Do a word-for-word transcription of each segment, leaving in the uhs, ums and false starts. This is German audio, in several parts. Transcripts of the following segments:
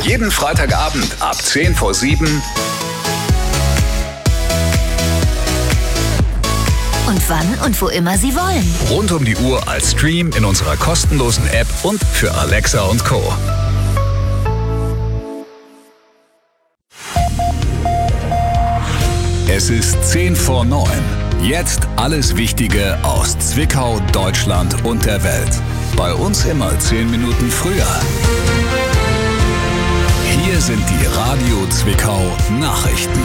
Jeden Freitagabend ab zehn vor sieben. Und wann und wo immer Sie wollen. Rund um die Uhr als Stream in unserer kostenlosen App und für Alexa und Co. Es ist zehn vor neun. Jetzt alles Wichtige aus Zwickau, Deutschland und der Welt. Bei uns immer zehn Minuten früher. Hier sind die Radio Zwickau Nachrichten.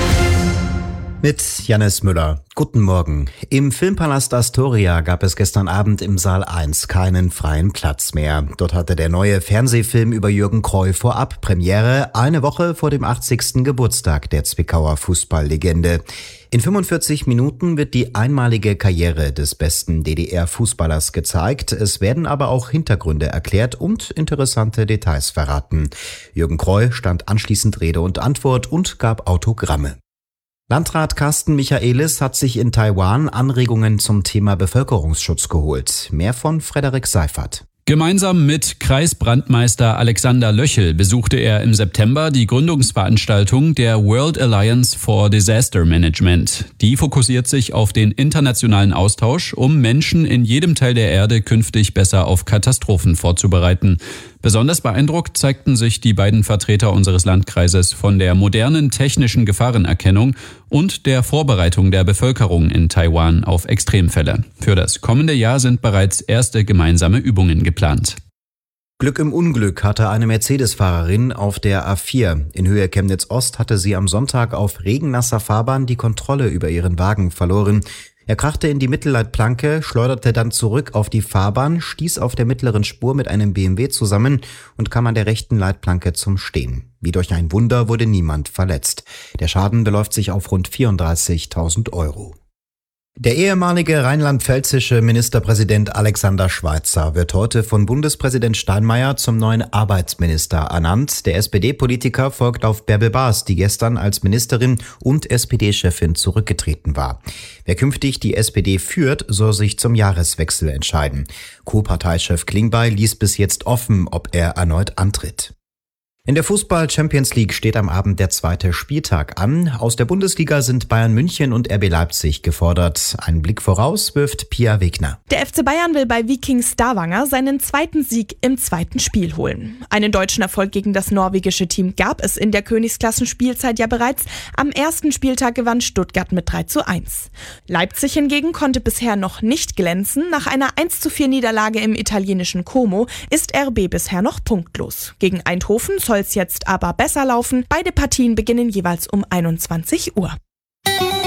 Mit Jannis Müller. Guten Morgen. Im Filmpalast Astoria gab es gestern Abend im Saal eins keinen freien Platz mehr. Dort hatte der neue Fernsehfilm über Jürgen Cruyff vorab Premiere, eine Woche vor dem achtzigsten Geburtstag der Zwickauer Fußballlegende. In fünfundvierzig Minuten wird die einmalige Karriere des besten D D R-Fußballers gezeigt. Es werden aber auch Hintergründe erklärt und interessante Details verraten. Jürgen Cruyff stand anschließend Rede und Antwort und gab Autogramme. Landrat Carsten Michaelis hat sich in Taiwan Anregungen zum Thema Bevölkerungsschutz geholt. Mehr von Frederik Seifert. Gemeinsam mit Kreisbrandmeister Alexander Löchel besuchte er im September die Gründungsveranstaltung der World Alliance for Disaster Management. Die fokussiert sich auf den internationalen Austausch, um Menschen in jedem Teil der Erde künftig besser auf Katastrophen vorzubereiten. Besonders beeindruckt zeigten sich die beiden Vertreter unseres Landkreises von der modernen technischen Gefahrenerkennung und der Vorbereitung der Bevölkerung in Taiwan auf Extremfälle. Für das kommende Jahr sind bereits erste gemeinsame Übungen geplant. Glück im Unglück hatte eine Mercedes-Fahrerin auf der A vier. In Höhe Chemnitz-Ost hatte sie am Sonntag auf regennasser Fahrbahn die Kontrolle über ihren Wagen verloren. Er krachte in die Mittelleitplanke, schleuderte dann zurück auf die Fahrbahn, stieß auf der mittleren Spur mit einem B M W zusammen und kam an der rechten Leitplanke zum Stehen. Wie durch ein Wunder wurde niemand verletzt. Der Schaden beläuft sich auf rund vierunddreißigtausend Euro. Der ehemalige rheinland-pfälzische Ministerpräsident Alexander Schweitzer wird heute von Bundespräsident Steinmeier zum neuen Arbeitsminister ernannt. Der S P D-Politiker folgt auf Bärbel Baas, die gestern als Ministerin und S P D-Chefin zurückgetreten war. Wer künftig die S P D führt, soll sich zum Jahreswechsel entscheiden. Co-Parteichef Klingbeil ließ bis jetzt offen, ob er erneut antritt. In der Fußball-Champions League steht am Abend der zweite Spieltag an. Aus der Bundesliga sind Bayern München und R B Leipzig gefordert. Einen Blick voraus wirft Pia Wegner. Der F C Bayern will bei Viking Stavanger seinen zweiten Sieg im zweiten Spiel holen. Einen deutschen Erfolg gegen das norwegische Team gab es in der Königsklassenspielzeit ja bereits. Am ersten Spieltag gewann Stuttgart mit drei zu eins. Leipzig hingegen konnte bisher noch nicht glänzen. Nach einer eins zu vier Niederlage im italienischen Como ist R B bisher noch punktlos. Gegen Eindhoven soll es jetzt aber besser laufen. Beide Partien beginnen jeweils um einundzwanzig Uhr.